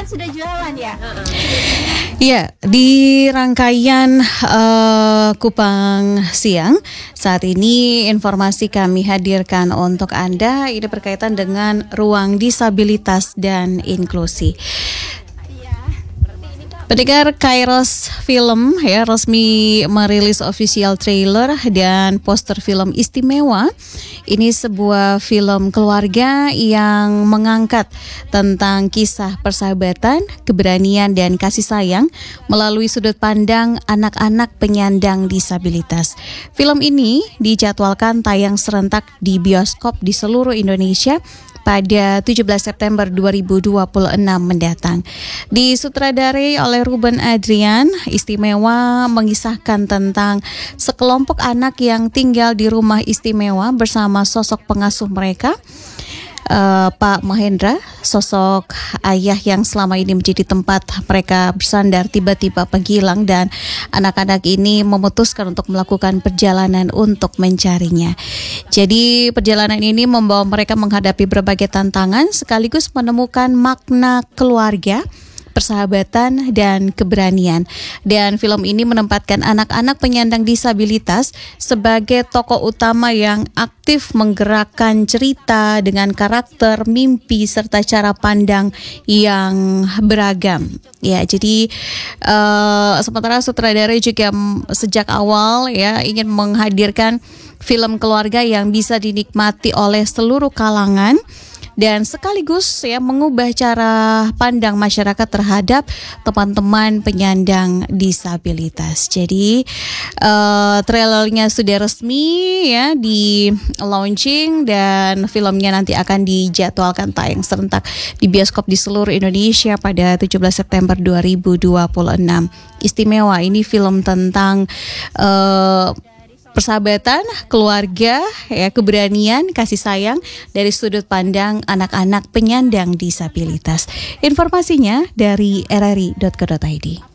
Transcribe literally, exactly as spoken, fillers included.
kan sudah jualan ya? Iya, di rangkaian uh, Kupang Siang saat ini informasi kami hadirkan untuk Anda ini berkaitan dengan ruang disabilitas dan inklusi. Pendengar, Kairos Film ya resmi merilis official trailer dan poster film Istimewa. Ini sebuah film keluarga yang mengangkat tentang kisah persahabatan, keberanian dan kasih sayang melalui sudut pandang anak-anak penyandang disabilitas. Film ini dijadwalkan tayang serentak di bioskop di seluruh Indonesia pada tujuh belas September dua ribu dua puluh enam mendatang. Disutradarai oleh Ruben Adrian, Istimewa mengisahkan tentang sekelompok anak yang tinggal di rumah istimewa bersama sosok pengasuh mereka, uh, Pak Mahendra, sosok ayah yang selama ini menjadi tempat mereka bersandar tiba-tiba menghilang dan anak-anak ini memutuskan untuk melakukan perjalanan untuk mencarinya. Jadi perjalanan ini membawa mereka menghadapi berbagai tantangan sekaligus menemukan makna keluarga, persahabatan dan keberanian. Dan film ini menempatkan anak-anak penyandang disabilitas sebagai tokoh utama yang aktif menggerakkan cerita dengan karakter, mimpi serta cara pandang yang beragam. Ya, jadi uh, sementara sutradara juga sejak awal ya ingin menghadirkan film keluarga yang bisa dinikmati oleh seluruh kalangan dan sekaligus ya mengubah cara pandang masyarakat terhadap teman-teman penyandang disabilitas. Jadi uh, trailernya sudah resmi ya di launching dan filmnya nanti akan dijadwalkan tayang serentak di bioskop di seluruh Indonesia pada tujuh belas September dua ribu dua puluh enam. Istimewa ini film tentang uh, persahabatan, keluarga, ya keberanian, kasih sayang dari sudut pandang anak-anak penyandang disabilitas. Informasinya dari r r i dot co dot i d.